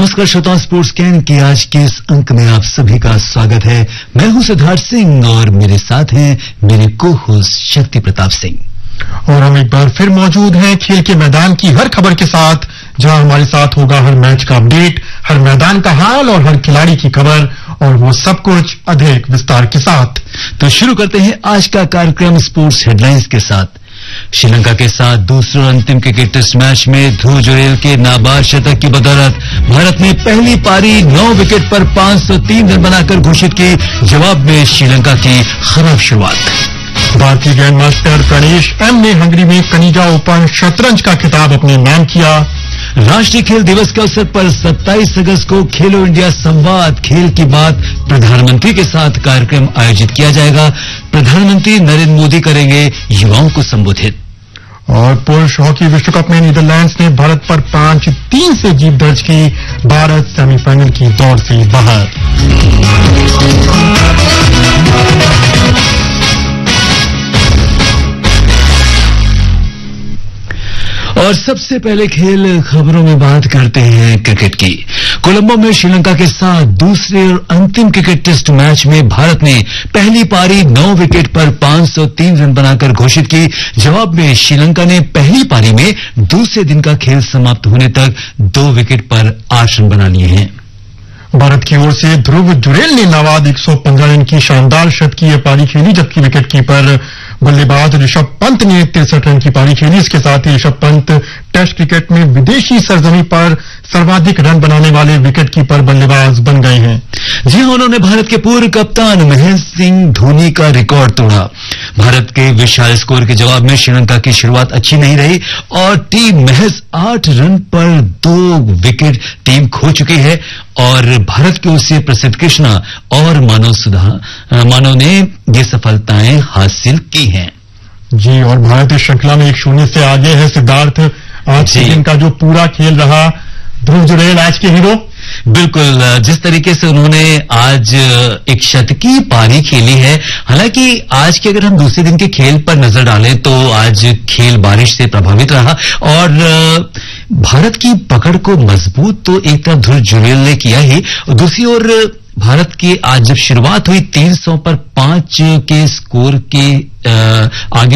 नमस्कार श्रोताओं, sports can के आज के इस अंक में आप सभी का स्वागत है। मैं हूं सिद्धार्थ सिंह और मेरे साथ हैं मेरे को-होस्ट शक्ति प्रताप सिंह। और हम एक बार फिर मौजूद हैं खेल के मैदान की हर खबर के साथ, जहां हमारे साथ होगा हर मैच का अपडेट, हर मैदान का हाल और हर खिलाड़ी की खबर, और वो सब कुछ अधिक विस्तार के साथ। तो शुरू करते हैं आज का कार्यक्रम स्पोर्ट्स हेडलाइंस के साथ। श्रीलंका के साथ दूसरे और अंतिम क्रिकेट टेस्ट मैच में ध्रुव जुरेल के नाबाद शतक की बदौलत भारत ने पहली पारी 9 विकेट पर 503 रन बनाकर घोषित की। जवाब में श्रीलंका की खराब शुरुआत। भारतीय ग्रैंड मास्टर प्रणेश एम ने हंगरी में कनिजा ओपन शतरंज का खिताब अपने नाम किया। राष्ट्रीय खेल दिवस के अवसर पर 27 अगस्त को खेलो इंडिया संवाद खेल की बात प्रधानमंत्री के साथ कार्यक्रम आयोजित किया जाएगा। प्रधानमंत्री नरेंद्र मोदी करेंगे युवाओं को संबोधित। और पुरुष हॉकी विश्व कप में नीदरलैंड्स ने भारत पर 5-3 से जीत दर्ज की। भारत सेमीफाइनल की दौड़ से बाहर। और सबसे पहले खेल खबरों में बात करते हैं क्रिकेट की। कोलंबो में श्रीलंका के साथ दूसरे और अंतिम क्रिकेट टेस्ट मैच में भारत ने पहली पारी 9 विकेट पर 503 रन बनाकर घोषित की। जवाब में श्रीलंका ने पहली पारी में दूसरे दिन का खेल समाप्त होने तक 2 विकेट पर 8 रन बना लिए हैं। भारत की ओर से ध्रुव जुरेल ने नाबाद 115 रन की शानदार शतकीय पारी खेली, जबकि विकेट कीपर बल्लेबाज ऋषभ पंत ने 63 रन की पारी खेली। इसके साथ ही ऋषभ पंत टेस्ट क्रिकेट में विदेशी सरजमी पर सर्वाधिक रन बनाने वाले विकेट कीपर बल्लेबाज बन गए हैं। जी हां, उन्होंने भारत के पूर्व कप्तान महेंद्र सिंह धोनी का रिकॉर्ड तोड़ा। भारत के विशाल स्कोर के जवाब में श्रीलंका की शुरुआत अच्छी नहीं रही और टीम महज 8 रन पर 2 विकेट टीम खो चुकी है। और भारत की ओर से प्रसिद्ध कृष्णा और मानव ने ये सफलताएं हासिल की हैं। जी, और भारत इस श्रृंखला में 1-0 से आगे है। सिद्धार्थ, आज के दिन का जो पूरा खेल रहा, ध्रुव जुरेल आज के हीरो। बिल्कुल, जिस तरीके से उन्होंने आज एक शतकीय पारी खेली है। हालांकि आज के अगर हम दूसरे दिन के खेल पर नजर डालें तो आज खेल बारिश से प्रभावित रहा और भारत की पकड़ को मजबूत तो एक तरफ ध्रुव जुरेल ने किया ही, दूसरी ओर भारत की आज जब शुरुआत हुई 300 पर 5 के स्कोर के आगे